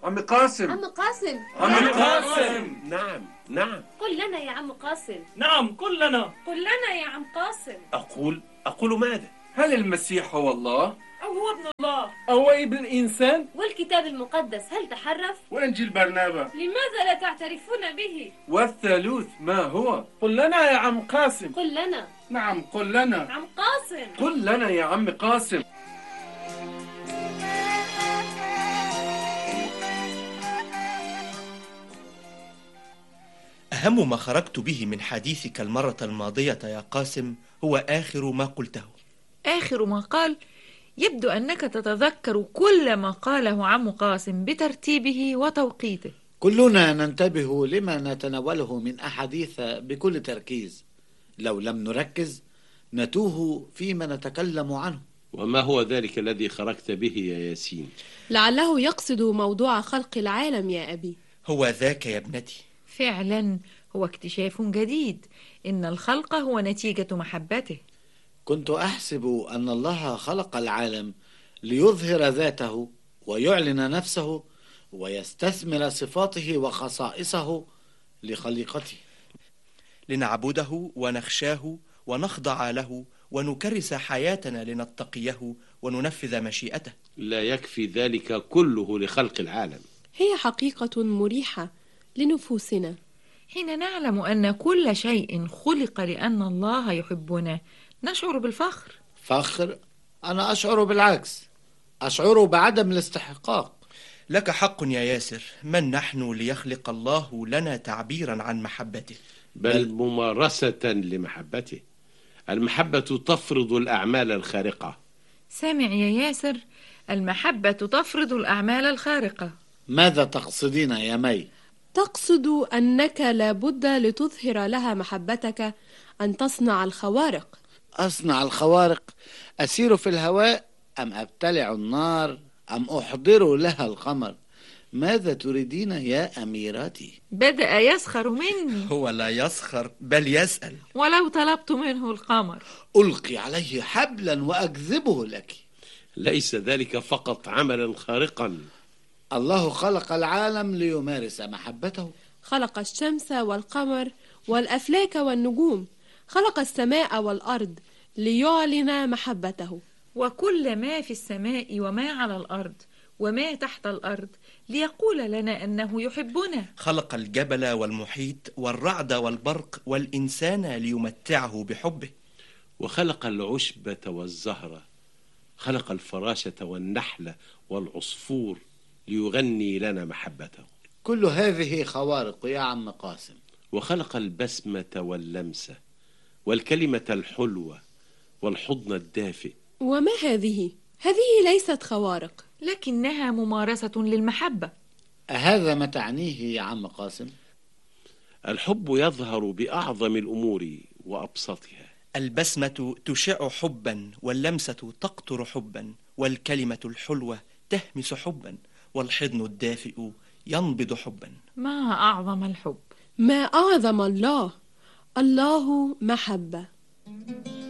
عم قاسم. عم قاسم. عم قاسم. نعم. قل لنا يا عم قاسم. نعم قل لنا. قل لنا يا عم قاسم. أقول ماذا؟ هل المسيح هو الله؟ أو هو ابن الله؟ أو ابن الإنسان؟ والكتاب المقدس هل تحرف؟ وإنجيل برنابا لماذا لا تعترفون به؟ والثالوث ما هو؟ قل لنا يا عم قاسم. قل لنا. نعم قل لنا. عم قاسم. قل لنا يا عم قاسم. أهم ما خرجت به من حديثك المرة الماضية يا قاسم هو آخر ما قلته. آخر ما قال؟ يبدو أنك تتذكر كل ما قاله عم قاسم بترتيبه وتوقيته. كلنا ننتبه لما نتناوله من أحاديث بكل تركيز، لو لم نركز نتوه فيما نتكلم عنه. وما هو ذلك الذي خرجت به يا ياسين؟ لعله يقصد موضوع خلق العالم يا أبي. هو ذاك يا ابنتي. فعلا هو اكتشاف جديد، إن الخلق هو نتيجة محبته. كنت أحسب أن الله خلق العالم ليظهر ذاته ويعلن نفسه ويستثمر صفاته وخصائصه لخليقته، لنعبده ونخشاه ونخضع له ونكرس حياتنا لنتقيه وننفذ مشيئته. لا يكفي ذلك كله لخلق العالم. هي حقيقة مريحة لنفوسنا. حين نعلم أن كل شيء خلق لأن الله يحبنا نشعر بالفخر. فخر؟ أنا أشعر بالعكس، أشعر بعدم الاستحقاق. لك حق يا ياسر، من نحن ليخلق الله لنا تعبيرا عن محبته، بل ممارسة لمحبته. المحبة تفرض الأعمال الخارقة. سامع يا ياسر، المحبة تفرض الأعمال الخارقة. ماذا تقصدين يا مي؟ تقصد أنك لابد لتظهر لها محبتك أن تصنع الخوارق. أصنع الخوارق؟ أسير في الهواء أم أبتلع النار أم أحضر لها القمر؟ ماذا تريدين يا أميرتي؟ بدأ يسخر مني. هو لا يسخر بل يسأل. ولو طلبت منه القمر ألقي عليه حبلا وأكذبه لك. ليس ذلك فقط عملا خارقا. الله خلق العالم ليمارس محبته. خلق الشمس والقمر والأفلاك والنجوم، خلق السماء والأرض ليعلن محبته. وكل ما في السماء وما على الأرض وما تحت الأرض ليقول لنا أنه يحبنا. خلق الجبل والمحيط والرعد والبرق والإنسان ليمتعه بحبه. وخلق العشبة والزهرة، خلق الفراشة والنحل والعصفور ليغني لنا محبته. كل هذه خوارق يا عم قاسم. وخلق البسمة واللمسة والكلمة الحلوة والحضن الدافئ. وما هذه؟ هذه ليست خوارق، لكنها ممارسة للمحبة. أهذا ما تعنيه يا عم قاسم؟ الحب يظهر بأعظم الأمور وأبسطها. البسمة تشع حبا، واللمسة تقطر حبا، والكلمة الحلوة تهمس حبا، والحضن الدافئ ينبض حبا. ما أعظم الحب، ما أعظم الله. الله محبة.